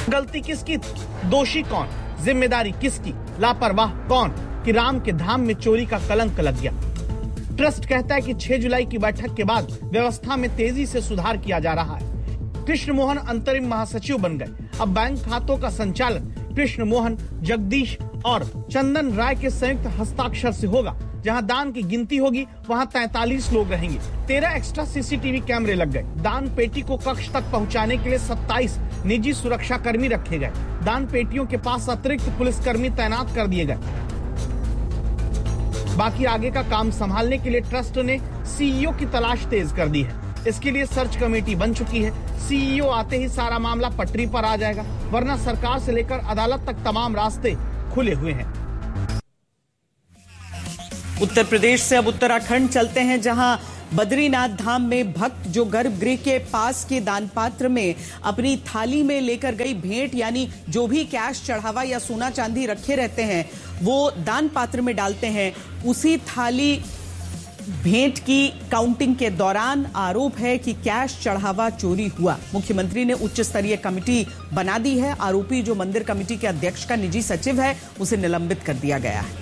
गलती किसकी थी? दोषी कौन? जिम्मेदारी किसकी? लापरवाह कौन कि राम के धाम में चोरी का कलंक लग गया? ट्रस्ट कहता है कि 6 जुलाई की बैठक के बाद व्यवस्था में तेजी से सुधार किया जा रहा है। कृष्ण मोहन अंतरिम महासचिव बन गए। अब बैंक खातों का संचालन कृष्ण मोहन, जगदीश और चंदन राय के संयुक्त हस्ताक्षर से होगा। जहां दान की गिनती होगी वहां 43 लोग रहेंगे। 13 एक्स्ट्रा सीसीटीवी कैमरे लग गए। दान पेटी को कक्ष तक पहुंचाने के लिए 27 निजी सुरक्षा कर्मी रखे गए। दान पेटियों के पास अतिरिक्त पुलिसकर्मी तैनात कर दिए गए। बाकी आगे का काम संभालने के लिए ट्रस्ट ने सीईओ की तलाश तेज कर दी है। इसके लिए सर्च कमेटी बन चुकी है। सीईओ आते ही सारा मामला पटरी पर आ जाएगा, वरना सरकार से लेकर अदालत तक तमाम रास्ते खुले हुए हैं। उत्तर प्रदेश से अब उत्तराखंड चलते हैं, जहां बद्रीनाथ धाम में भक्त जो गर्भगृह के पास के दान पात्र में अपनी थाली में लेकर गई भेंट, यानी जो भी कैश चढ़ावा या सोना चांदी रखे रहते हैं वो दान पात्र में डालते हैं। उसी थाली भेंट की काउंटिंग के दौरान आरोप है कि कैश चढ़ावा चोरी हुआ। मुख्यमंत्री ने उच्च स्तरीय कमेटी बना दी है। आरोपी जो मंदिर कमेटी के अध्यक्ष का निजी सचिव है उसे निलंबित कर दिया गया है।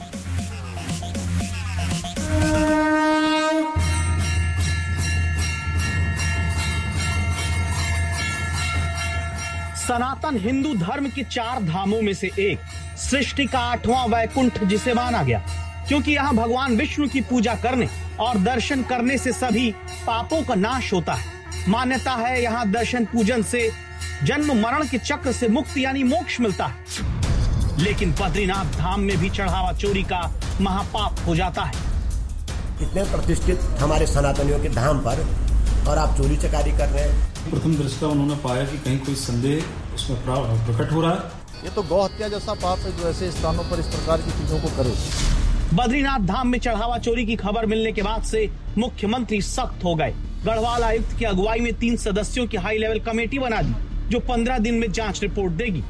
सनातन हिंदू धर्म के 4 धामों में से एक, सृष्टि का 8वां वैकुंठ जिसे माना गया, क्योंकि यहाँ भगवान विष्णु की पूजा करने और दर्शन करने से सभी पापों का नाश होता है। मान्यता है यहाँ दर्शन पूजन से जन्म मरण के चक्र से मुक्ति यानी मोक्ष मिलता है। लेकिन बद्रीनाथ धाम में भी चढ़ावा चोरी का महापाप हो जाता है। इतने प्रतिष्ठित हमारे सनातनियों के धाम पर और आप चोरी चकारी कर रहे हैं। प्रथम दृष्टया उन्होंने पाया कि कहीं कोई संदेह उसमें प्रकट हो रहा है। ये तो गौ हत्या जैसा पाप है जो ऐसे स्थानों पर इस प्रकार की चीजों को करे। बद्रीनाथ धाम में चढ़ावा चोरी की खबर मिलने के बाद से मुख्यमंत्री सख्त हो गए। गढ़वाल आयुक्त की अगुवाई में 3 सदस्यों की हाई लेवल कमेटी बना दी जो 15 दिन में जांच रिपोर्ट देगी।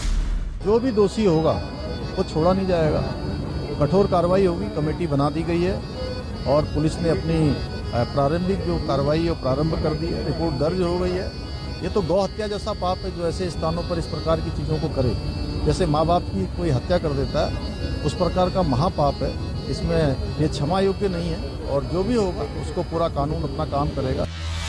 जो भी दोषी होगा वो छोड़ा नहीं जाएगा, कठोर कार्रवाई होगी। कमेटी बना दी गई है और पुलिस ने अपनी प्रारंभिक जो कार्रवाई है प्रारंभ कर दी है। रिपोर्ट दर्ज हो गई है। ये तो गौ हत्या जैसा पाप है जो ऐसे स्थानों पर इस प्रकार की चीजों को करे। जैसे माँ बाप की कोई हत्या कर देता है उस प्रकार का महापाप है। इसमें ये क्षमा योग्य नहीं है और जो भी होगा उसको पूरा कानून अपना काम करेगा।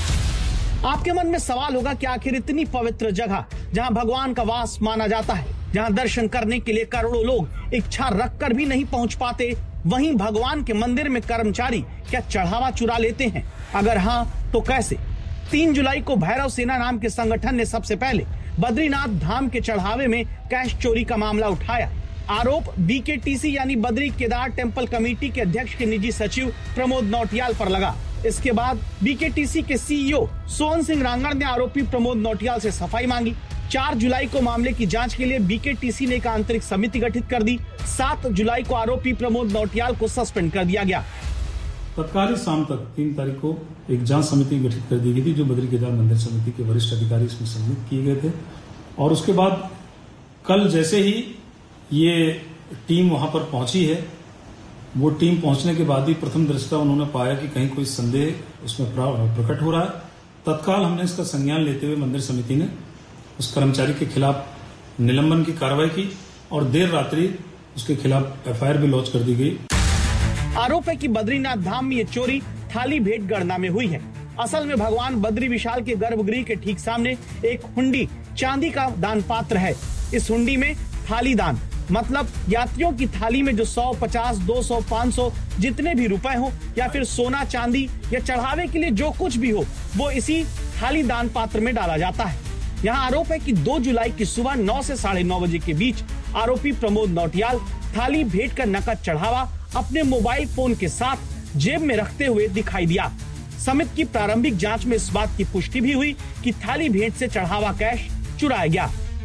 आपके मन में सवाल होगा कि आखिर इतनी पवित्र जगह जहां भगवान का वास माना जाता है, जहां दर्शन करने के लिए करोड़ों लोग इच्छा रखकर भी नहीं पहुंच पाते, वहीं भगवान के मंदिर में कर्मचारी क्या चढ़ावा चुरा लेते हैं? अगर हाँ तो कैसे? 3 जुलाई को भैरव सेना नाम के संगठन ने सबसे पहले बद्रीनाथ धाम के चढ़ावे में कैश चोरी का मामला उठाया। आरोप बीकेटीसी यानी बद्री केदार टेम्पल कमेटी के अध्यक्ष के निजी सचिव प्रमोद नौटियाल पर लगा। इसके बाद बीकेटीसी के सीईओ सोहन सिंह रांगड़ ने आरोपी प्रमोद नौटियाल से सफाई मांगी। 4 जुलाई को मामले की जांच के लिए बीकेटीसी ने एक आंतरिक समिति गठित कर दी। 7 जुलाई को आरोपी प्रमोद नौटियाल को सस्पेंड कर दिया गया। तत्कालीन शाम तक 3 तारीख को एक जांच समिति गठित कर दी गई थी जो बद्री केदार मंदिर समिति के वरिष्ठ अधिकारी इसमें सम्मिलित किए गए थे। और उसके बाद कल जैसे ही ये टीम वहां पर पहुंची है, वो टीम पहुंचने के बाद ही प्रथम दृष्टया उन्होंने पाया कि कहीं कोई संदेह उसमें प्रकट हो रहा है। तत्काल हमने इसका संज्ञान लेते हुए मंदिर समिति ने उस कर्मचारी के खिलाफ निलंबन की कार्रवाई की और देर रात्रि उसके खिलाफ एफआईआर भी लॉन्च कर दी गई। आरोप है कि बद्रीनाथ धाम में ये चोरी थाली भेंट गणना में हुई है। असल में भगवान बद्री विशाल के गर्भगृह के ठीक सामने एक हुंडी चांदी का दान पात्र है। इस हुंडी में थाली दान मतलब यात्रियों की थाली में जो 100, 50, 200, 500 जितने भी रुपए हो या फिर सोना चांदी या चढ़ावे के लिए जो कुछ भी हो वो इसी थाली दान पात्र में डाला जाता है। यहाँ आरोप है कि 2 जुलाई की सुबह 9 से 9:30 बजे के बीच आरोपी प्रमोद नौटियाल थाली भेंट का नकद चढ़ावा अपने मोबाइल फोन के साथ जेब में रखते हुए दिखाई दिया। समिति की प्रारंभिक जांच में इस बात की पुष्टि भी हुई कि थाली भेंट से चढ़ावा कैश चुराया गया।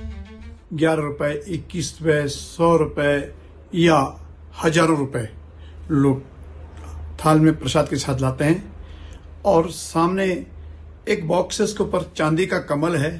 11 रुपए, 21 रुपए, 100 रुपए या हजारों रुपए लोग थाल में प्रसाद के साथ लाते हैं और सामने एक बॉक्स है, उसके ऊपर चांदी का कमल है।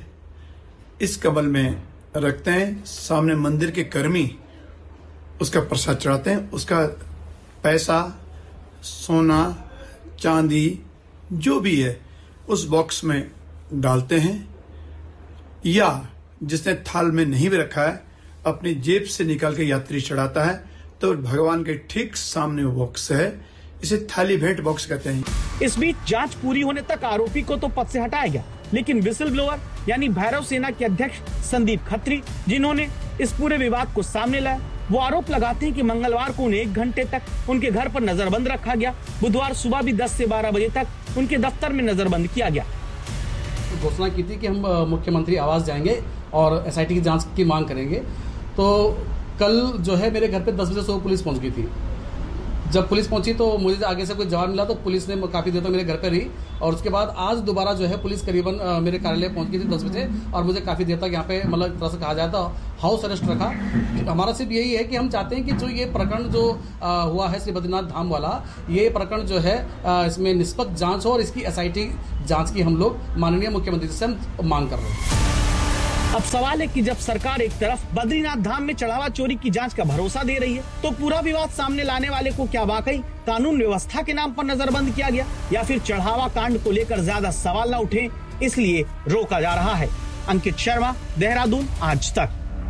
इस कमल में रखते हैं। सामने मंदिर के कर्मी उसका प्रसाद चढ़ाते हैं। उसका पैसा, सोना, चांदी जो भी है उस बॉक्स में डालते हैं या जिसने थाल में नहीं भी रखा है अपनी जेब से निकाल के यात्री चढ़ाता है, तो भगवान के ठीक सामने वो बॉक्स है, इसे थाली भेंट बॉक्स कहते हैं। इस बीच जांच पूरी होने तक आरोपी को तो पद से हटाया गया, लेकिन विसिल ब्लोअर यानी भैरव सेना के अध्यक्ष संदीप खत्री, जिन्होंने इस पूरे विवाद को सामने लाया, वो आरोप लगाते हैं कि मंगलवार को उन्हें 1 घंटे तक उनके घर पर नजरबंद रखा गया। बुधवार सुबह भी 10 से 12 बजे तक उनके दफ्तर में नजरबंद किया गया। घोषणा की थी कि हम मुख्यमंत्री आवास जाएंगे और एसआईटी की जांच की मांग करेंगे। तो कल जो है मेरे घर पे 10 बजे सुबह पुलिस पहुंच गई थी। जब पुलिस पहुंची तो मुझे आगे से कोई जवाब मिला, तो पुलिस ने काफी देर तक मेरे घर पर रही और उसके बाद आज दोबारा जो है पुलिस करीबन मेरे कार्यालय पहुंच गई थी 10 बजे और मुझे काफी देर तक यहाँ पे मतलब तरह से कहा जाए तो हाउस अरेस्ट रखा। हमारा सिर्फ यही है कि हम चाहते हैं कि जो ये प्रकरण जो हुआ है श्री बद्रीनाथ धाम वाला, ये प्रकरण जो है इसमें निष्पक्ष जांच हो और इसकी एसआईटी जांच की हम लोग माननीय मुख्यमंत्री से हम मांग कर रहे हैं। अब सवाल है कि जब सरकार एक तरफ बद्रीनाथ धाम में चढ़ावा चोरी की जांच का भरोसा दे रही है, तो पूरा विवाद सामने लाने वाले को क्या वाकई कानून व्यवस्था के नाम पर नजरबंद किया गया, या फिर चढ़ावा कांड को लेकर ज्यादा सवाल न उठे इसलिए रोका जा रहा है। अंकित शर्मा, देहरादून, आज तक।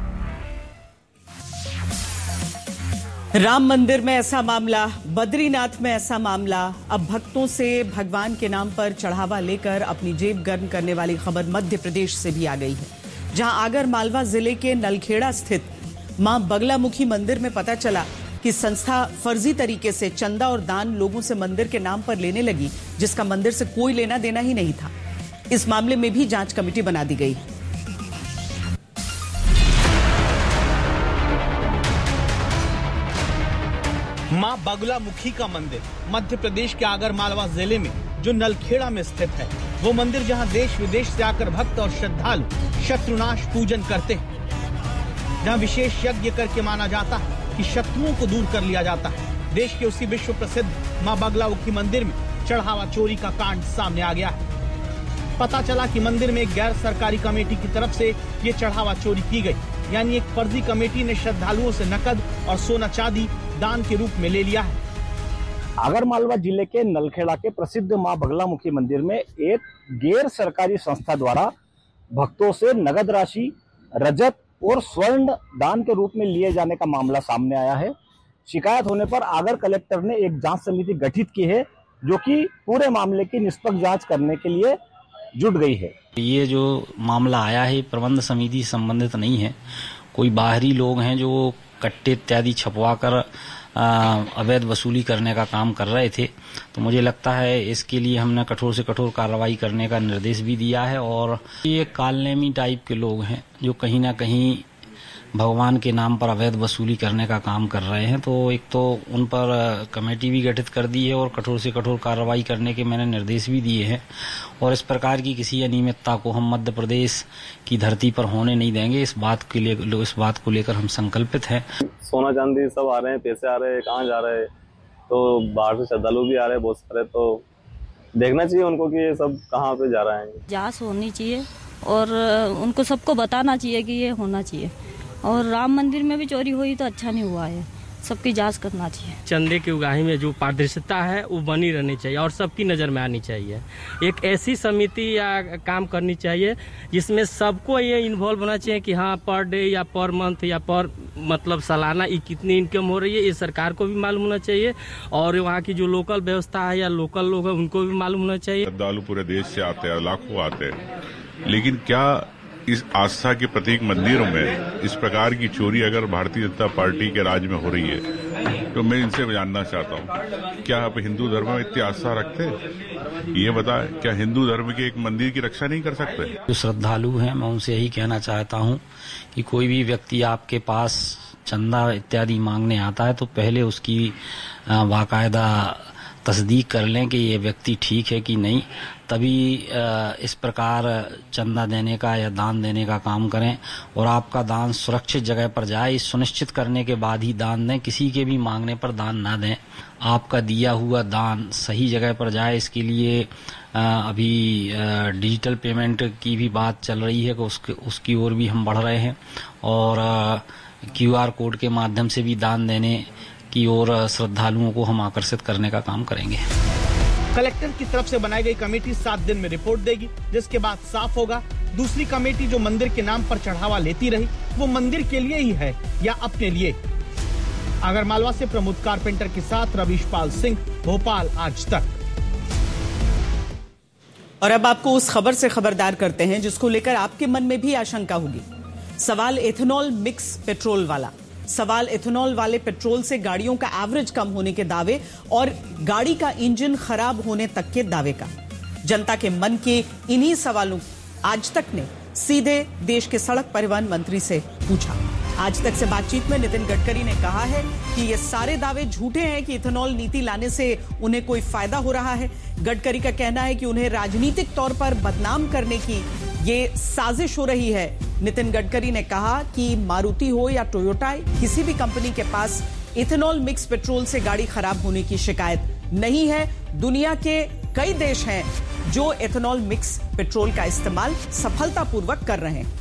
राम मंदिर में ऐसा मामला, बद्रीनाथ में ऐसा मामला, अब भक्तों से भगवान के नाम पर चढ़ावा लेकर अपनी जेब गर्म करने वाली खबर मध्य प्रदेश से भी आ गई है, जहां आगर मालवा जिले के नलखेड़ा स्थित मां बगलामुखी मंदिर में पता चला कि संस्था फर्जी तरीके से चंदा और दान लोगों से मंदिर के नाम पर लेने लगी, जिसका मंदिर से कोई लेना देना ही नहीं था। इस मामले में भी जांच कमेटी बना दी गई है। मां बगलामुखी का मंदिर मध्य प्रदेश के आगर मालवा जिले में जो नलखेड़ा में स्थित है, वो मंदिर जहां देश विदेश से आकर भक्त और श्रद्धालु शत्रुनाश पूजन करते हैं, जहां विशेष यज्ञ करके माना जाता है कि शत्रुओं को दूर कर लिया जाता है। देश के उसी विश्व प्रसिद्ध मां बगलामुखी मंदिर में चढ़ावा चोरी का कांड सामने आ गया है। पता चला कि मंदिर में एक गैर सरकारी कमेटी की तरफ से ये चढ़ावा चोरी की गई, यानी एक फर्जी कमेटी ने श्रद्धालुओं से नकद और सोना चांदी दान के रूप में ले लिया है। आगर मालवा जिले के नलखेड़ा के प्रसिद्ध मां बगलामुखी मंदिर में एक गैर सरकारी संस्था द्वारा भक्तों से नगद राशि, रजत और स्वर्ण दान के रूप में लिए जाने का मामला सामने आया है। शिकायत होने पर आगर कलेक्टर ने एक जांच समिति गठित की है, जो कि पूरे मामले की निष्पक्ष जांच करने के लिए जुट गई है। ये जो मामला आया है प्रबंध समिति से संबंधित नहीं है, कोई बाहरी लोग हैं जो कट्टे इत्यादि छपवाकर अवैध वसूली करने का काम कर रहे थे। तो मुझे लगता है इसके लिए हमने कठोर से कठोर कार्रवाई करने का निर्देश भी दिया है। और ये कालनेमी टाइप के लोग हैं जो कहीं ना कहीं भगवान के नाम पर अवैध वसूली करने का काम कर रहे हैं। तो एक तो उन पर कमेटी भी गठित कर दी है और कठोर से कठोर कार्रवाई करने के मैंने निर्देश भी दिए हैं। और इस प्रकार की किसी अनियमितता को हम मध्य प्रदेश की धरती पर होने नहीं देंगे। इस बात को लेकर हम संकल्पित हैं। सोना चांदी सब आ रहे हैं, पैसे आ रहे हैं, कहाँ जा रहे हैं, तो बाहर से श्रद्धालु भी आ रहे हैं बहुत सारे। तो देखना चाहिए उनको कि ये सब कहाँ पे जा रहे हैं। जांच होनी चाहिए और उनको सबको बताना चाहिए कि ये होना चाहिए। और राम मंदिर में भी चोरी हुई तो अच्छा नहीं हुआ है, सबकी जांच करना चाहिए। चंदे की उगाही में जो पारदर्शिता है वो बनी रहनी चाहिए और सबकी नजर में आनी चाहिए। एक ऐसी समिति या काम करनी चाहिए जिसमें सबको ये इन्वॉल्व होना चाहिए कि हाँ पर डे या पर मंथ या पर मतलब सालाना ये कितनी इनकम हो रही है, ये सरकार को भी मालूम होना चाहिए और वहाँ की जो लोकल व्यवस्था है या लोकल लोग हैं उनको भी मालूम होना चाहिए। श्रद्धालु पूरे देश से आते हैं, लाखों आते हैं, लेकिन क्या इस आस्था के प्रतीक मंदिरों में इस प्रकार की चोरी अगर भारतीय जनता पार्टी के राज में हो रही है तो मैं इनसे जानना चाहता हूँ, क्या आप हिंदू धर्म में इतनी आस्था रखते हैं? ये बताएं, क्या हिंदू धर्म के एक मंदिर की रक्षा नहीं कर सकते? जो श्रद्धालु हैं मैं उनसे यही कहना चाहता हूँ कि कोई भी व्यक्ति आपके पास चंदा इत्यादि मांगने आता है तो पहले उसकी बाकायदा तस्दीक कर लें कि ये व्यक्ति ठीक है कि नहीं, तभी इस प्रकार चंदा देने का या दान देने का काम करें। और आपका दान सुरक्षित जगह पर जाए, इस सुनिश्चित करने के बाद ही दान दें। किसी के भी मांगने पर दान ना दें। आपका दिया हुआ दान सही जगह पर जाए, इसके लिए अभी डिजिटल पेमेंट की भी बात चल रही है कि उसकी ओर भी हम बढ़ रहे हैं और QR कोड के माध्यम से भी दान देने की ओर श्रद्धालुओं को हम आकर्षित करने का काम करेंगे। कलेक्टर की तरफ से बनाई गई कमेटी 7 दिन में रिपोर्ट देगी, जिसके बाद साफ होगा दूसरी कमेटी जो मंदिर के नाम पर चढ़ावा लेती रही, वो मंदिर के लिए ही है या अपने लिए? आगरमालवा से प्रमोद कारपेंटर के साथ रवीश पाल सिंह, भोपाल आज तक। और अब आपको उस खबर से खबरदार करते हैं जिसको लेकर आपके मन में भी आशंका होगी। सवाल एथेनॉल मिक्स पेट्रोल वाला। सवाल एथेनॉल वाले पेट्रोल से गाड़ियों का एवरेज कम होने के दावे और गाड़ी का इंजन खराब होने तक के दावे का। जनता के मन के इन्हीं सवालों आज तक ने सीधे देश के सड़क परिवहन मंत्री से पूछा। आज तक से बातचीत में नितिन गडकरी ने कहा है कि ये सारे दावे झूठे हैं कि इथेनॉल नीति लाने से उन्हें कोई फायदा हो रहा है। गडकरी का कहना है कि उन्हें राजनीतिक तौर पर बदनाम करने की ये साजिश हो रही है। नितिन गडकरी ने कहा कि मारुति हो या टोयोटा, किसी भी कंपनी के पास इथेनॉल मिक्स पेट्रोल से गाड़ी खराब होने की शिकायत नहीं है। दुनिया के कई देश हैं जो इथेनॉल मिक्स पेट्रोल का इस्तेमाल सफलतापूर्वक कर रहे हैं।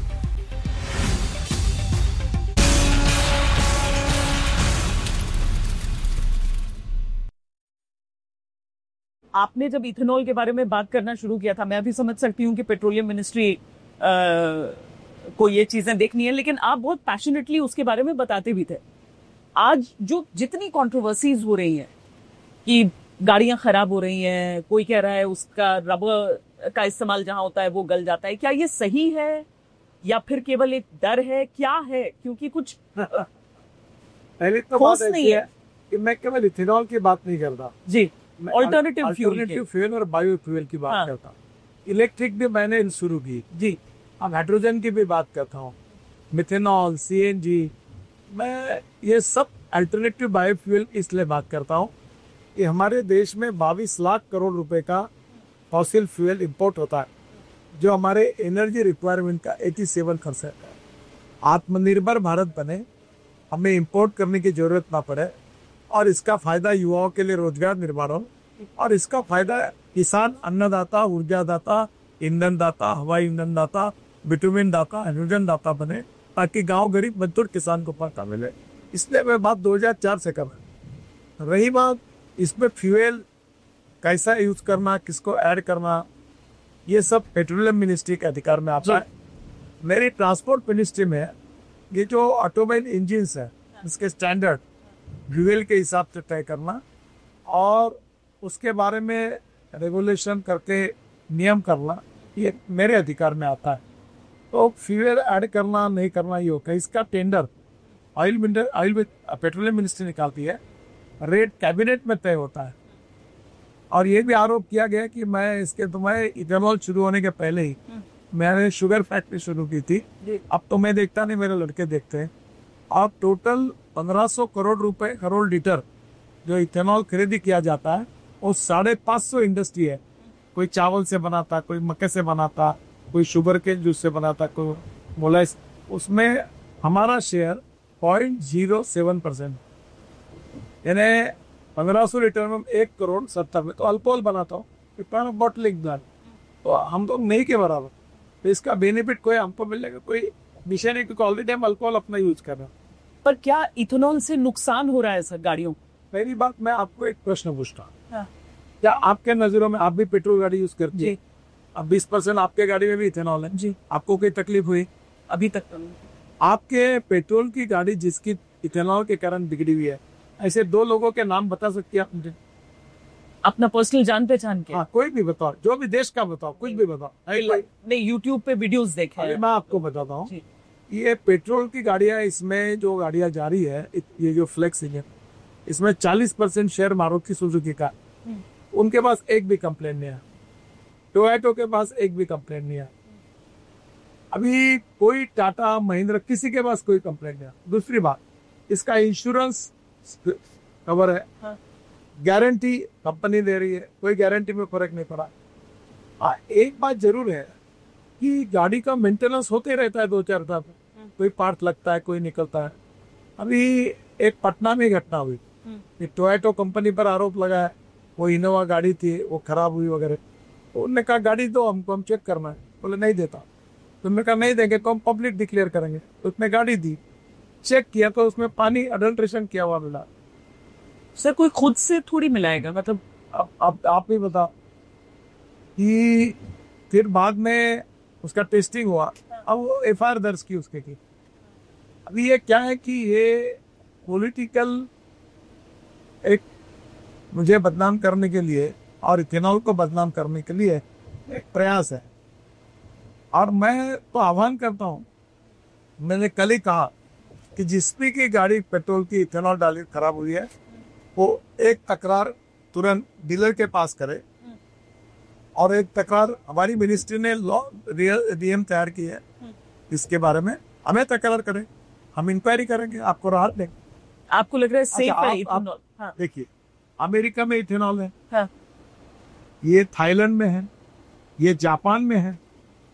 आपने जब इथेनॉल के बारे में बात करना शुरू किया था, मैं भी समझ सकती हूँ कि पेट्रोलियम मिनिस्ट्री को ये चीजें देखनी है, लेकिन आप बहुत पैशनेटली उसके बारे में बताते भी थे। आज जो जितनी कंट्रोवर्सीज हो रही हैं कि गाड़ियां खराब हो रही हैं, कोई कह रहा है उसका रबर का इस्तेमाल जहां होता है वो गल जाता है, क्या ये सही है या फिर केवल एक डर है, क्या है? क्योंकि कुछ पहले तो बात ऐसी है कि मैं केवल इथेनॉल की बात नहीं करता जी, अल्टरनेटिव फ्यूल और बायो फ्यूल की बात करता हूँ। इलेक्ट्रिक भी मैंने शुरू की जी, अब हाइड्रोजन की भी बात करता हूँ, मिथेनॉल, सीएनजी, मैं ये सब अल्टरनेटिव बायो फ्यूल इसलिए बात करता हूँ कि हमारे देश में 22 लाख करोड़ रुपए का फॉसिल फ्यूल इंपोर्ट होता है, जो हमारे एनर्जी रिक्वायरमेंट का 87% है। आत्मनिर्भर भारत बने, हमें इंपोर्ट करने की जरूरत ना पड़े और इसका फायदा युवाओं के लिए रोजगार निर्माण हो और इसका फायदा किसान, अन्नदाता, ऊर्जादाता, ईंधन दाता, हवाई ईंधन दाता, बिटुमिन दाता, हाइड्रोजन दाता बने, ताकि गांव गरीब मजदूर किसान को फायदा मिले। इसलिए मैं बात 2004 से कर रहा हूँ। रही बात इसमें फ्यूल कैसा यूज करना, किसको ऐड करना, ये सब पेट्रोलियम मिनिस्ट्री के अधिकार में आता है। मेरी ट्रांसपोर्ट मिनिस्ट्री में ये जो ऑटोमोबाइल इंजिन है इसके स्टैंडर्ड फ्यूल के हिसाब से तय करना और उसके बारे में रेगुलेशन करके नियम करना, ये मेरे अधिकार में आता है। तो फ्यूल ऐड करना नहीं करना ये होगा, इसका टेंडर ऑयल पेट्रोलियम मिनिस्ट्री निकालती है, रेट कैबिनेट में तय होता है। और ये भी आरोप किया गया कि मैं इथेनॉल शुरू होने के पहले ही मैंने शुगर फैक्ट्री शुरू की थी। अब तो मैं देखता नहीं, मेरे लड़के देखते हैं। अब टोटल 1500 करोड़ लीटर जो इथेनॉल खरीदी किया जाता है, वो 550 इंडस्ट्री है। कोई चावल से बनाता, कोई मक्के से बनाता, कोई शुगर के जूस से बनाता, कोई मोलाइस, उसमें हमारा शेयर 0.07%, यानी 1500 लीटर में 1 करोड़ 70 में तो अल्कोहल बनाता हूँ, बॉटलिंग प्लांट, तो हम तो नहीं के बराबर। तो इसका बेनिफिट कोई हमको मिलेगा, कोई विषय नहीं, क्योंकि ऑलरेडी हम अल्कोहल अपना यूज कर रहे हैं। पर क्या इथेनॉल से नुकसान हो रहा है सर गाड़ियों? पहली बात, मैं आपको एक प्रश्न पूछता हूँ, क्या आपके नजरों में, आप भी पेट्रोल गाड़ी यूज करते हैं, अब 20% आपके गाड़ी में भी इथेनॉल है जी, आपको कोई तकलीफ हुई? अभी तक तो। आपके पेट्रोल की गाड़ी जिसकी इथेनॉल के कारण बिगड़ी हुई है, ऐसे 2 लोगों के नाम बता सकती है आप मुझे? अपना पर्सनल जान पहचान के? हाँ, कोई भी बताओ, जो भी देश का बताओ, कुछ भी बताओ। नहीं, यूट्यूब पे वीडियोस देखे हैं। मैं आपको बताता हूँ, ये पेट्रोल की गाड़ियां, इसमें जो गाड़ियां जा रही है, ये जो फ्लेक्स है, इसमें 40% शेयर मारुति सुजुकी का, उनके पास एक भी कंप्लेंट नहीं है। टोयोटो के पास एक भी कंप्लेंट नहीं है। अभी कोई टाटा, महिंद्रा, किसी के पास कोई कंप्लेंट नहीं है। दूसरी बात, इसका इंश्योरेंस कवर है, गारंटी कंपनी दे रही है, कोई गारंटी में फर्क नहीं पड़ा। एक बात जरूर है कि गाड़ी का मेंटेनेंस होते रहता है 2-4 साल, कोई पार्ट लगता है, कोई निकलता है। अभी एक पटना में घटना हुई, टोयोटो कंपनी पर आरोप लगा है, वो इनोवा गाड़ी थी, वो खराब हुई वगैरह। उन्होंने कहा गाड़ी दो, हमको हम चेक करना है। बोले नहीं देता। तो उन्होंने कहा नहीं देंगे तो हम पब्लिक डिक्लेयर करेंगे। तो उसने गाड़ी दी, चेक किया तो उसमें पानी अडल्ट्रेशन किया हुआ मिला। सर कोई खुद से थोड़ी मिलाएगा, मतलब आप ही बताओ कि फिर बाद में उसका टेस्टिंग हुआ, अब वो FIR दर्ज की उसके की। अभी ये क्या है कि ये पॉलिटिकल एक मुझे बदनाम करने के लिए और इथेनॉल को बदनाम करने के लिए एक प्रयास है। और मैं तो आह्वान करता हूँ, मैंने कल ही कहा कि जिसकी की गाड़ी पेट्रोल की इथेनॉल डाली खराब हुई है वो एक तकरार तुरंत डीलर के पास करे, और एक तकरार हमारी मिनिस्ट्री ने लॉ नियम तैयार की है इसके बारे में, हमें तकरार करें, हम इंक्वायरी करेंगे, आपको राहत देंगे। आपको लग रहा है सेफ है इथेनॉल? हाँ। देखिए, अमेरिका में इथेनॉल है, हाँ। ये थाईलैंड में है, ये जापान में है,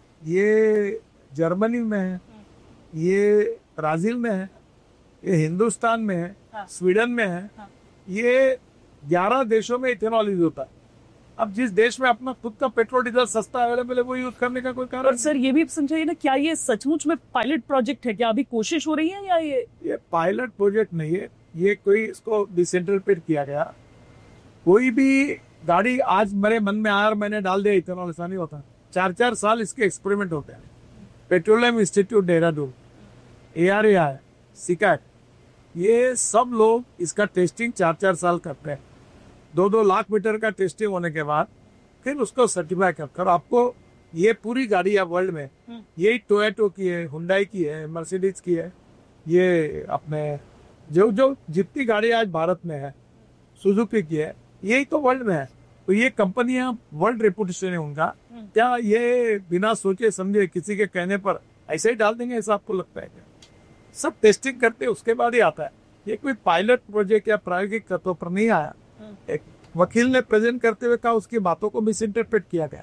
ये जर्मनी में है, ये ब्राजील में है, ये हिंदुस्तान में है, हाँ। स्वीडन में है, हाँ। ये 11 देशों में इथेनॉल यूज होता है। अब जिस देश में अपना खुद का पेट्रोल डीजल सस्ता अवेलेबल है वो यूज करने का कोई कारण और सर ये भी समझाइए ना, क्या ये सचमुच में पायलट प्रोजेक्ट है? क्या अभी कोशिश हो रही है या ये पायलट प्रोजेक्ट नहीं है, ये कोई इसको डिसेंट्रलाइज किया गया। कोई भी गाड़ी आज मेरे मन में आया और मैंने डाल दिया इथेनॉल, ऐसा नहीं होता। 4-4 साल इसके एक्सपेरिमेंट होते हैं। पेट्रोलियम इंस्टीट्यूट देहरादून, ARAI, सिकैट, ये सब लोग इसका टेस्टिंग 4-4 साल करते हैं। 2-2 लाख मीटर का टेस्टिंग होने के बाद फिर उसको सर्टिफाई कर आपको ये पूरी गाड़ी है वर्ल्ड में, यही टोयोटो की है, हुंडई की है, मर्सिडीज की है, ये अपने जो जितनी गाड़ी आज भारत में है, सुजुकी की है, यही तो वर्ल्ड में है। तो ये कंपनियां वर्ल्ड रेपुटेशन है उनका, क्या ये बिना सोचे समझे किसी के कहने पर ऐसे ही डाल देंगे? ऐसा आपको लगता है क्या? सब टेस्टिंग करते उसके बाद ही आता है। ये कोई पायलट प्रोजेक्ट या प्रायोगिक तत्व पर नहीं आया। एक वकील ने प्रेजेंट करते हुए कहा उसकी बातों को मिस इंटरप्रेट किया गया।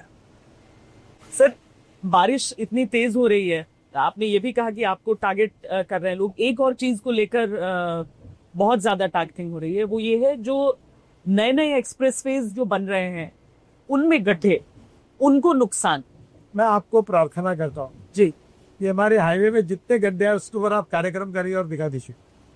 सर बारिश इतनी तेज हो रही है, आपने ये भी कहा कि आपको टारगेट कर रहे हैं लोग। एक और चीज को लेकर बहुत ज्यादा टारगेटिंग हो रही है, वो ये है जो नए नए एक्सप्रेसवेज जो बन रहे हैं उनमें गड्ढे, उनको नुकसान। मैं आपको प्रार्थना करता हूँ जी, ये हमारे हाईवे में जितने गड्ढे हैं उसके ऊपर आप कार्यक्रम करिए और दिखा दीजिए।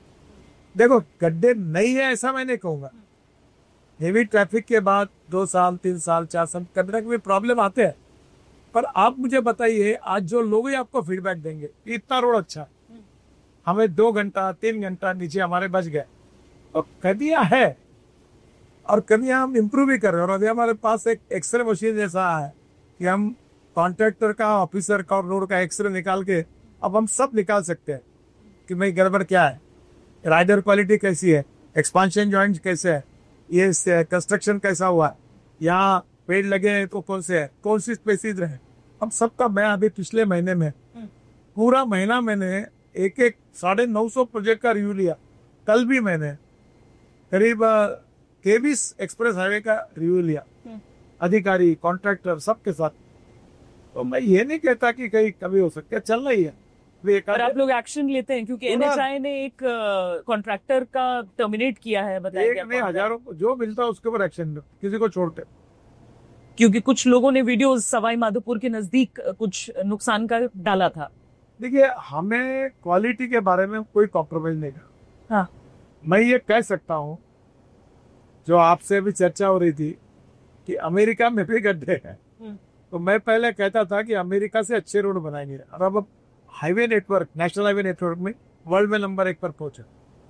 देखो, गड्ढे नहीं है ऐसा मैं नहीं कहूंगा। हेवी ट्रैफिक के बाद 2 साल 3 साल 4 साल कभी ना कभी प्रॉब्लम आते हैं, पर आप मुझे बताइए आज जो लोग ही आपको फीडबैक देंगे कि इतना रोड अच्छा, हमें 2 घंटा 3 घंटा नीचे हमारे बच गए, और कदिया है और कदिया हम इम्प्रूव भी कर रहे हैं। और अभी हमारे पास एक एक्सरे मशीन जैसा है कि हम कॉन्ट्रैक्टर का, ऑफिसर का और रोड का एक्सरे निकाल के अब हम सब निकाल सकते हैं कि भाई गड़बड़ क्या है, राइडर क्वालिटी कैसी है, एक्सपांशन जॉइंट कैसे है, ये कंस्ट्रक्शन कैसा हुआ है, यहाँ पेड़ लगे हैं तो कौन से है, कौन सी स्पेसीज रहे, हम सबका। मैं अभी पिछले महीने में पूरा महीना मैंने एक 950 प्रोजेक्ट का रिव्यू लिया। कल भी मैंने करीब 23 एक्सप्रेस हाईवे का रिव्यू लिया, अधिकारी, कॉन्ट्रैक्टर सबके साथ। तो मैं ये नहीं कहता कि कहीं कभी हो सकती है, चल रही है। और आप लोग एक्शन लेते हैं क्योंकि NHAI ने एक कॉन्ट्रैक्टर का टर्मिनेट किया है, बताइए। नहीं, हजारों को जो मिलता है उसके ऊपर एक्शन लो, किसी को छोड़ते। क्योंकि कुछ लोगों ने वीडियोस सवाई माधोपुर के नजदीक कुछ नुकसान का डाला था। देखिए, हमें क्वालिटी के बारे में कोई कॉम्प्रोमाइज नहीं करना। हाँ। मैं ये कह सकता हूँ, जो आपसे भी चर्चा हो रही थी कि अमेरिका में भी गड्ढे हैं, तो मैं पहले कहता था कि अमेरिका से अच्छे रोड बनाएंगे, और अब highway network, national highway network में वर्ल्ड में नंबर 1 पर पहुंचे।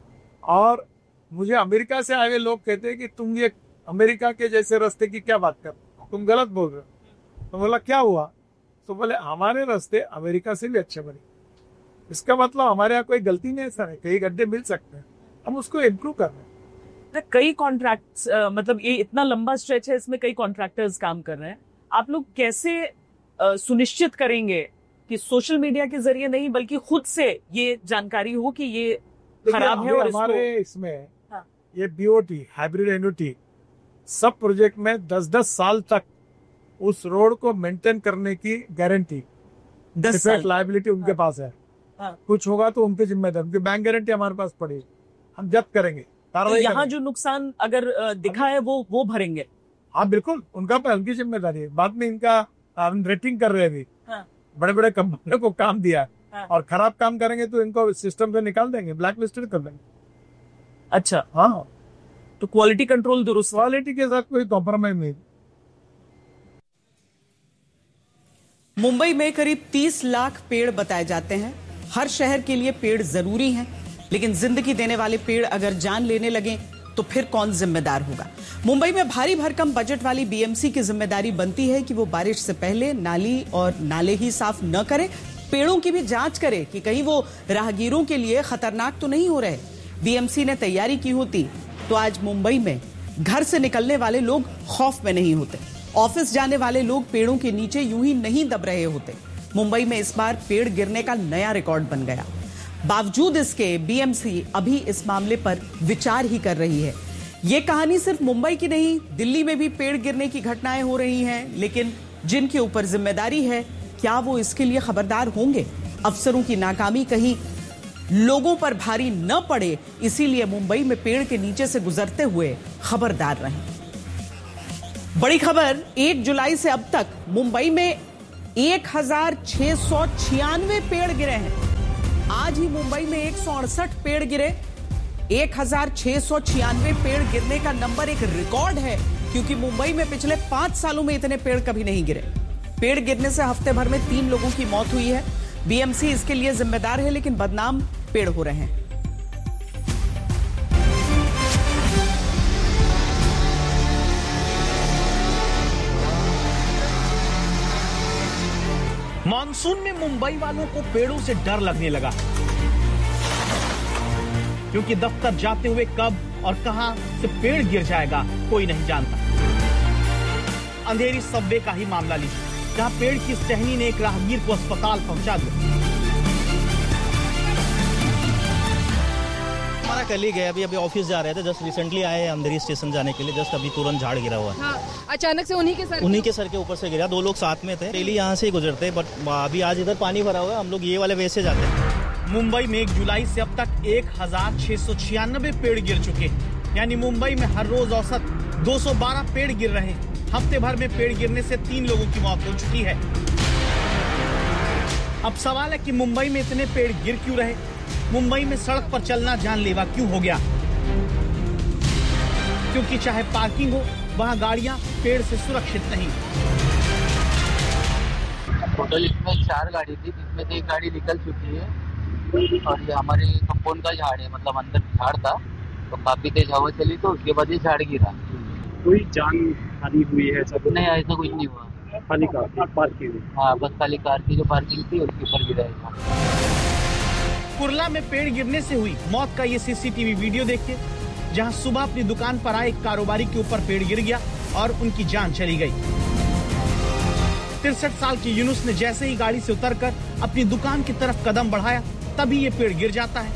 और मुझे अमेरिका से आए हुए लोग कहते हैं कि तुम ये अमेरिका के जैसे रास्ते की क्या बात कर, तुम गलत बोल रहे हो। तो बोला क्या हुआ, तो बोले हमारे रास्ते अमेरिका से भी अच्छे बने। इसका मतलब हमारे यहाँ कोई गलती नहीं है सर, कई गड्ढे मिल सकते हैं, हम उसको इम्प्रूव कर रहे हैं। कई कॉन्ट्रैक्ट्स, मतलब ये इतना लंबा स्ट्रेच है, इसमें कई कॉन्ट्रैक्टर्स काम कर रहे हैं। आप लोग कैसे सुनिश्चित करेंगे कि सोशल मीडिया के जरिए नहीं बल्कि खुद से ये जानकारी हो कि ये खराब है? और हमारे इसमें ये BOT, हाइब्रिड एन्युटी, सब प्रोजेक्ट में 10-10 साल तक उस रोड को मेंटेन करने की गारंटी, 10 साल लायबिलिटी उनके पास है। कुछ होगा तो उनकी जिम्मेदारी, उनकी बैंक गारंटी हमारे पास पड़ी, हम जब्त करेंगे, कार्रवाई यहाँ जो नुकसान अगर दिखा है वो भरेंगे। हाँ बिल्कुल, उनकी जिम्मेदारी है। बाद में इनका रेटिंग कर रहे हैं अभी, बड़े बड़े कंपनियों को काम दिया, और खराब काम करेंगे तो इनको सिस्टम से निकाल देंगे, ब्लैक लिस्टेड कर देंगे। अच्छा, हाँ, तो क्वालिटी कंट्रोल दुरुस्त, क्वालिटी के साथ कोई कॉम्प्रोमाइज नहीं। मुंबई में करीब 30 लाख पेड़ बताए जाते हैं। हर शहर के लिए पेड़ जरूरी हैं, लेकिन जिंदगी देने वाले पेड़ अगर जान लेने लगे तो फिर कौन जिम्मेदार होगा? मुंबई में भारी भरकम बजट वाली बीएमसी की जिम्मेदारी बनती है कि वो बारिश से पहले नाली और नाले ही साफ न करे, पेड़ों की भी जांच करे कि कहीं वो राहगीरों के लिए खतरनाक तो नहीं हो रहे। बीएमसी ने तैयारी की होती तो आज मुंबई में घर से निकलने वाले लोग खौफ में नहीं होते, ऑफिस जाने वाले लोग पेड़ों के नीचे यूं ही नहीं दब रहे होते। मुंबई में इस बार पेड़ गिरने का नया रिकॉर्ड बन गया। बावजूद इसके बीएमसी अभी इस मामले पर विचार ही कर रही है। ये कहानी सिर्फ मुंबई की नहीं, दिल्ली में भी पेड़ गिरने की घटनाएं हो रही हैं, लेकिन जिनके ऊपर जिम्मेदारी है क्या वो इसके लिए खबरदार होंगे? अफसरों की नाकामी कहीं लोगों पर भारी न पड़े, इसीलिए मुंबई में पेड़ के नीचे से गुजरते हुए खबरदार रहें। बड़ी खबर, 1 जुलाई से अब तक मुंबई में 1696 पेड़ गिरे हैं। आज ही मुंबई में 168 पेड़ गिरे। 1696 पेड़ गिरने का नंबर एक रिकॉर्ड है, क्योंकि मुंबई में पिछले 5 सालों में इतने पेड़ कभी नहीं गिरे। पेड़ गिरने से हफ्ते भर में 3 लोगों की मौत हुई है। बीएमसी इसके लिए जिम्मेदार है, लेकिन बदनाम पेड़ हो रहे हैं। मानसून में मुंबई वालों को पेड़ों से डर लगने लगा, क्योंकि दफ्तर जाते हुए कब और कहां से पेड़ गिर जाएगा कोई नहीं जानता। अंधेरी सबवे का ही मामला लीजिए, जहां पेड़ की टहनी ने एक राहगीर को अस्पताल पहुंचा दिया। हमारा कलीग है, अभी ऑफिस जा रहे थे, जस्ट रिसेंटली आए अंधेरी स्टेशन जाने के लिए, जस्ट अभी तुरंत झाड़ गिरा हुआ है। हाँ, अचानक से उन्हीं के सर के ऊपर से गिरा। 2 लोग साथ में थे, डेली यहाँ से ही गुजरते, बट अभी आज इधर पानी भरा हुआ है, हम लोग ये वाले वे से जाते हैं। मुंबई में 1 जुलाई से अब तक 1696 पेड़ गिर चुके हैं, यानी मुंबई में हर रोज औसत 212 पेड़ गिर रहे हैं। हफ्ते भर में पेड़ गिरने से 3 लोगों की मौत हो चुकी है। अब सवाल है कि मुंबई में इतने पेड़ गिर क्यों रहे? मुंबई में सड़क पर चलना जानलेवा क्यों हो गया? क्योंकि चाहे पार्किंग हो, वहां गाड़ियां पेड़ से सुरक्षित नहीं। टोटल इसमें 4 गाड़ी थी, जिसमें से 1 गाड़ी निकल चुकी है और ये हमारे कंपाउंड का झाड़ है, मतलब अंदर झाड़ था, तो काफी तेज हवा चली तो उसके बाद ये झाड़ गिरा। कोई जान हानि हुई है? सब नहीं, ऐसा कुछ नहीं हुआ। खाली कार पार्किंग? हाँ, बस खाली कार की जो पार्किंग थी उसके ऊपर गिरा है। कुर्ला में पेड़ गिरने से हुई मौत का ये सीसीटीवी वीडियो देखिए, जहां सुबह अपनी दुकान पर आए एक कारोबारी के ऊपर पेड़ गिर गया और उनकी जान चली गई। 63 साल के यूनुस ने जैसे ही गाड़ी से उतरकर अपनी दुकान की तरफ कदम बढ़ाया, तभी ये पेड़ गिर जाता है।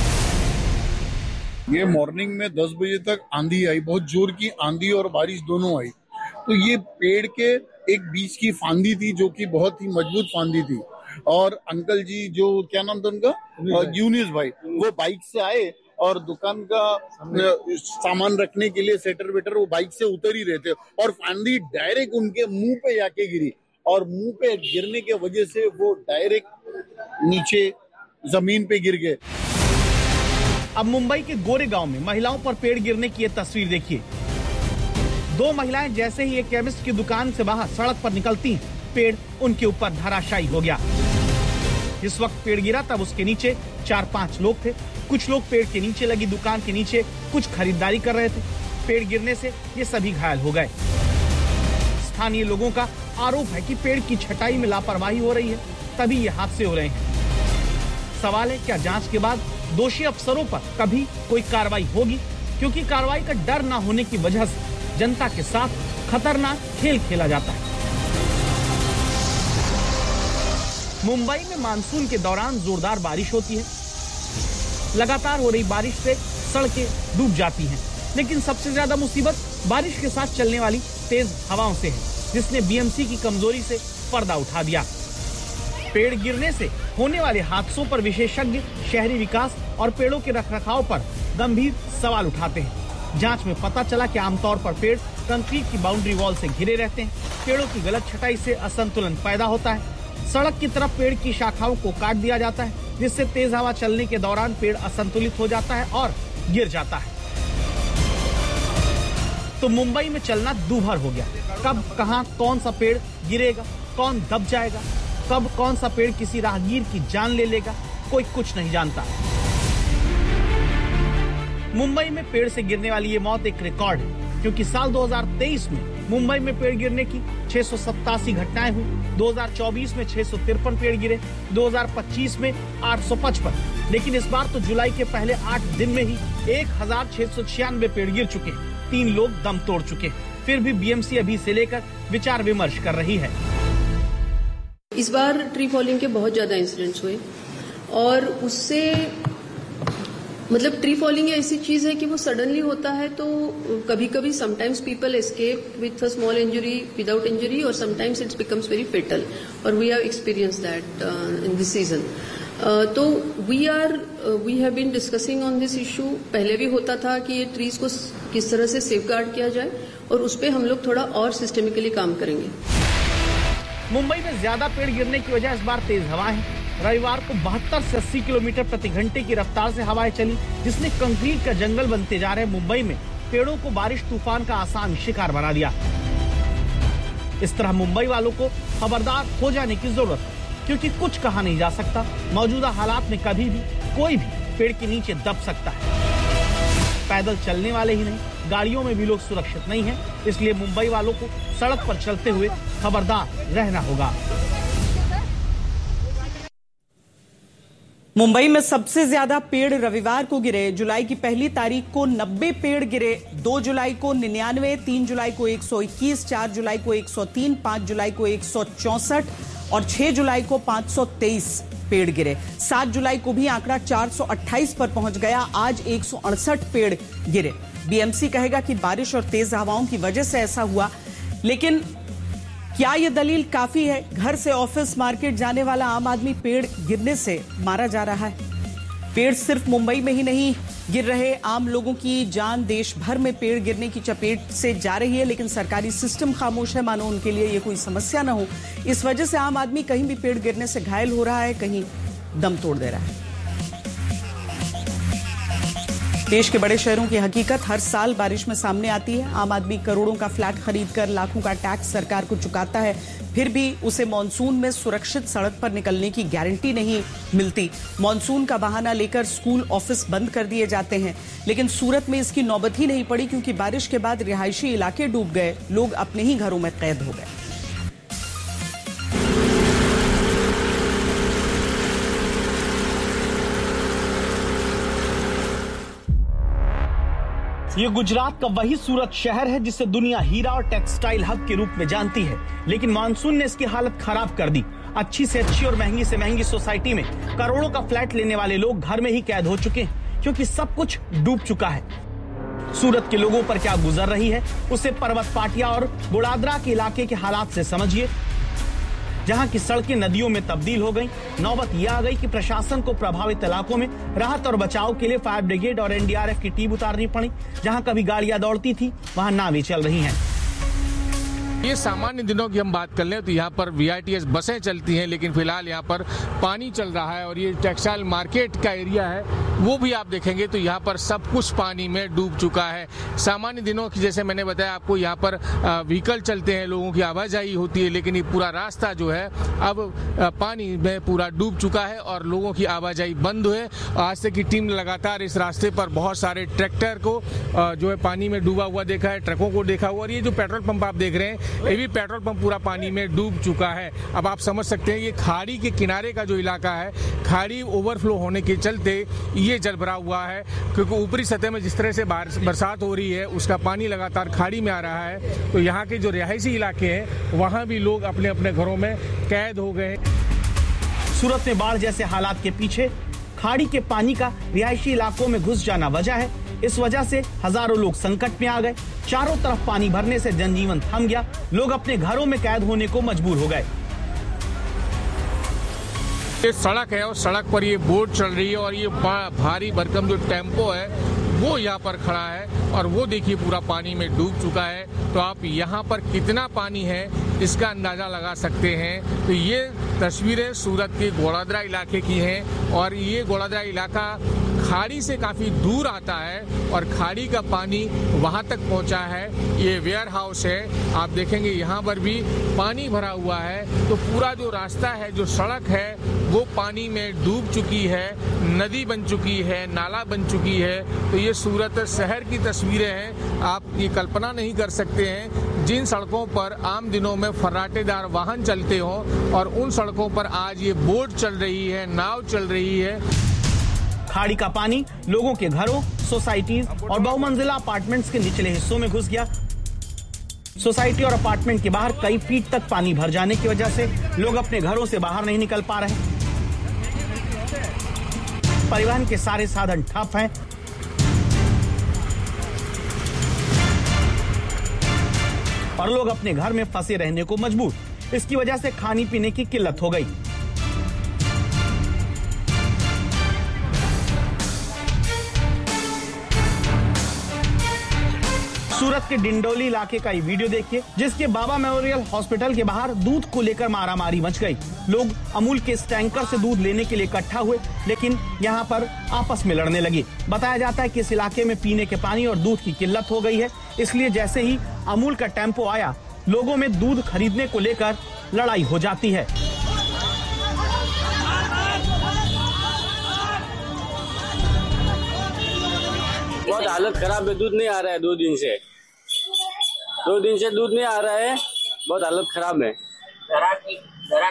ये मॉर्निंग में 10 बजे तक आंधी आई, बहुत जोर की आंधी और बारिश दोनों आई, तो ये पेड़ के एक बीच की फांदी थी जो कि बहुत ही मजबूत फांदी थी, और अंकल जी जो क्या नाम था उनका, यूनिस भाई, वो बाइक से आए और दुकान का सामान रखने के लिए सेटर वेटर वो बाइक से उतर ही रहे थे और फांदी डायरेक्ट उनके मुंह पे जाके गिरी, और मुंह पे गिरने के वजह से वो डायरेक्ट नीचे जमीन पे गिर गए। अब मुंबई के गोरेगांव में महिलाओं पर पेड़ गिरने की ये तस्वीर देखिए। 2 महिलाएं जैसे ही एक केमिस्ट की दुकान से बाहर सड़क पर निकलती हैं, पेड़ उनके ऊपर धराशायी हो गया। जिस वक्त पेड़ गिरा तब उसके नीचे 4-5 लोग थे। कुछ लोग पेड़ के नीचे लगी दुकान के नीचे कुछ खरीदारी कर रहे थे। पेड़ गिरने से ये सभी घायल हो गए। स्थानीय लोगों का आरोप है कि पेड़ की छटाई में लापरवाही हो रही है, तभी ये हादसे हो रहे हैं। सवाल है, क्या जांच के बाद दोषी अफसरों पर कभी कोई कार्रवाई होगी? क्योंकि कार्रवाई का डर न होने की वजह से जनता के साथ खतरनाक खेल खेला जाता है। मुंबई में मानसून के दौरान जोरदार बारिश होती है। लगातार हो रही बारिश से सड़कें डूब जाती हैं, लेकिन सबसे ज्यादा मुसीबत बारिश के साथ चलने वाली तेज हवाओं से है, जिसने बीएमसी की कमजोरी से पर्दा उठा दिया। पेड़ गिरने से होने वाले हादसों पर विशेषज्ञ शहरी विकास और पेड़ों के रखरखाव पर गंभीर सवाल उठाते हैं। जांच में पता चला कि आमतौर पर पेड़ कंक्रीट की बाउंड्री वॉल से घिरे रहते हैं। पेड़ों की गलत छटाई से असंतुलन पैदा होता है। सड़क की तरफ पेड़ की शाखाओं को काट दिया जाता है, जिससे तेज हवा चलने के दौरान पेड़ असंतुलित हो जाता है और गिर जाता है। तो मुंबई में चलना दूभर हो गया। कब, कहां, कौन सा पेड़ गिरेगा, कौन दब जाएगा, कब कौन सा पेड़ किसी राहगीर की जान ले लेगा, कोई कुछ नहीं जानता। मुंबई में पेड़ से गिरने वाली ये मौत एक रिकॉर्ड है, क्योंकि साल 2023 में मुंबई में पेड़ गिरने की 687 घटनाएं हुई, 2024 में 653 पेड़ गिरे, 2025 में 855, लेकिन इस बार तो जुलाई के पहले 8 दिन में ही 1696 पेड़ गिर चुके हैं, 3 लोग दम तोड़ चुके हैं। फिर भी बीएमसी अभी से लेकर विचार विमर्श कर रही है। इस बार ट्री फॉलिंग के बहुत ज्यादा इंसिडेंट्स हुए और उससे मतलब ट्री फॉलिंग ऐसी चीज है कि वो सडनली होता है, तो कभी कभी sometimes people escape with a small injury, without injury, और समटाइम्स इट्स बिकम्स वेरी फेटल, और we have experience that in this season. तो we have been discussing on this issue. पहले भी होता था कि ये ट्रीज को किस तरह से सेफगार्ड किया जाए, और उस पर हम लोग थोड़ा और सिस्टमिकली काम करेंगे। मुंबई में ज्यादा पेड़ गिरने की वजह इस बार तेज हवाएं हैं। रविवार को 72 से 80 किलोमीटर प्रति घंटे की रफ्तार से हवाएं चली, जिसने कंक्रीट का जंगल बनते जा रहे मुंबई में पेड़ों को बारिश तूफान का आसान शिकार बना दिया। इस तरह मुंबई वालों को खबरदार हो जाने की जरूरत है, क्योंकि कुछ कहा नहीं जा सकता। मौजूदा हालात में कभी भी कोई भी पेड़ के नीचे दब सकता है। पैदल चलने वाले ही नहीं, गाड़ियों में भी लोग सुरक्षित नहीं हैं, इसलिए मुंबई वालों को सड़क पर चलते हुए खबरदार रहना होगा। मुंबई में सबसे ज्यादा पेड़ रविवार को गिरे। जुलाई की पहली तारीख को 90 पेड़ गिरे, 2 जुलाई को 99, 3 जुलाई को 121, 4 जुलाई को 103, 5 जुलाई को 164 और 6 जुलाई को 523 पेड़ गिरे। 7 जुलाई को भी आंकड़ा 428 पर पहुंच गया। आज 168 पेड़ गिरे। बीएमसी कहेगा कि बारिश और तेज हवाओं की वजह से ऐसा हुआ, लेकिन क्या यह दलील काफी है? घर से ऑफिस, मार्केट जाने वाला आम आदमी पेड़ गिरने से मारा जा रहा है। पेड़ सिर्फ मुंबई में ही नहीं गिर रहे, आम लोगों की जान देश भर में पेड़ गिरने की चपेट से जा रही है, लेकिन सरकारी सिस्टम खामोश है, मानो उनके लिए ये कोई समस्या ना हो। इस वजह से आम आदमी कहीं भी पेड़ गिरने से घायल हो रहा है, कहीं दम तोड़ दे रहा है। देश के बड़े शहरों की हकीकत हर साल बारिश में सामने आती है। आम आदमी करोड़ों का फ्लैट खरीदकर लाखों का टैक्स सरकार को चुकाता है, फिर भी उसे मॉनसून में सुरक्षित सड़क पर निकलने की गारंटी नहीं मिलती। मॉनसून का बहाना लेकर स्कूल, ऑफिस बंद कर दिए जाते हैं, लेकिन सूरत में इसकी नौबत ही नहीं पड़ी, क्योंकि बारिश के बाद रिहायशी इलाके डूब गए, लोग अपने ही घरों में कैद हो गए। ये गुजरात का वही सूरत शहर है जिसे दुनिया हीरा और टेक्सटाइल हब के रूप में जानती है, लेकिन मानसून ने इसकी हालत खराब कर दी। अच्छी से अच्छी और महंगी से महंगी सोसाइटी में करोड़ों का फ्लैट लेने वाले लोग घर में ही कैद हो चुके हैं, क्योंकि सब कुछ डूब चुका है। सूरत के लोगों पर क्या गुजर रही है, उसे पर्वत पाटिया और गोड़ादरा के इलाके के हालात से समझिए, जहां की सड़कें नदियों में तब्दील हो गईं। नौबत यह आ गई कि प्रशासन को प्रभावित इलाकों में राहत और बचाव के लिए फायर ब्रिगेड और एनडीआरएफ की टीम उतारनी पड़ी। जहां कभी गाड़ियां दौड़ती थी, वहां नावें चल रही हैं। ये सामान्य दिनों की हम बात कर लें तो यहाँ पर वीआईटीएस बसें चलती हैं, लेकिन फिलहाल यहाँ पर पानी चल रहा है और ये टेक्सटाइल मार्केट का एरिया है, वो भी आप देखेंगे तो यहाँ पर सब कुछ पानी में डूब चुका है। सामान्य दिनों की जैसे मैंने बताया आपको, यहाँ पर व्हीकल चलते हैं, लोगों की आवाजाही होती है, लेकिन ये पूरा रास्ता जो है अब पानी में पूरा डूब चुका है और लोगों की आवाजाही बंद है। आज से की टीम लगातार इस रास्ते पर बहुत सारे ट्रैक्टर को जो है पानी में डूबा हुआ देखा है, ट्रकों को देखा हुआ, और ये जो पेट्रोल पंप आप देख रहे हैं, ये भी पेट्रोल पंप पूरा पानी में डूब चुका है। अब आप समझ सकते हैं ये खाड़ी के किनारे का जो इलाका है, खाड़ी ओवरफ्लो होने के चलते ये जल भरा हुआ है, क्योंकि ऊपरी सतह में जिस तरह से बरसात हो रही है उसका पानी लगातार खाड़ी में आ रहा है, तो यहाँ के जो रिहायशी इलाके हैं वहाँ भी लोग अपने अपने घरों में कैद हो गए। सूरत में बाढ़ जैसे हालात के पीछे खाड़ी के पानी का रिहायशी इलाकों में घुस जाना वजह है। इस वजह से हजारों लोग संकट में आ गए। चारों तरफ पानी भरने से जनजीवन थम गया, लोग अपने घरों में कैद होने को मजबूर हो गए। ये सड़क है और सड़क पर ये बोट चल रही है और ये भारी भरकम जो टेम्पो है वो यहाँ पर खड़ा है और वो देखिए पूरा पानी में डूब चुका है। तो आप यहाँ पर कितना पानी है इसका अंदाजा लगा सकते हैं। तो ये तस्वीरें सूरत के गोड़ादरा इलाके की हैं और ये गोड़ादरा इलाका खाड़ी से काफी दूर आता है और खाड़ी का पानी वहां तक पहुंचा है। ये वेयर हाउस है, आप देखेंगे यहाँ पर भी पानी भरा हुआ है। तो पूरा जो रास्ता है, जो सड़क है, वो पानी में डूब चुकी है, नदी बन चुकी है, नाला बन चुकी है। तो ये सूरत शहर की तस्वीरें हैं। आप ये कल्पना नहीं कर सकते हैं जिन सड़कों पर आम दिनों में फर्राटेदार वाहन चलते हों और उन सड़कों पर आज ये बोट चल रही है, नाव चल रही है। खाड़ी का पानी लोगों के घरों, सोसाइटीज और बहुमंजिला अपार्टमेंट्स के निचले हिस्सों में घुस गया। सोसाइटी और अपार्टमेंट के बाहर कई फीट तक पानी भर जाने की वजह से लोग अपने घरों से बाहर नहीं निकल पा रहे। परिवहन के सारे साधन ठप हैं। और लोग अपने घर में फंसे रहने को मजबूर। इसकी वजह से खाने पीने की किल्लत हो गई। सूरत के डिंडोली इलाके का ये वीडियो देखिए, जिसके बाबा मेमोरियल हॉस्पिटल के बाहर दूध को लेकर मारामारी मच गई। लोग अमूल के इस टैंकर से दूध लेने के लिए इकट्ठा हुए, लेकिन यहाँ पर आपस में लड़ने लगे। बताया जाता है कि इस इलाके में पीने के पानी और दूध की किल्लत हो गई है, इसलिए जैसे ही अमूल का टेम्पो आया, लोगों में दूध खरीदने को लेकर लड़ाई हो जाती है। बहुत हालत खराब है, दूध नहीं आ रहा है। 2 दिन से दूध नहीं आ रहा है, बहुत हालत खराब है।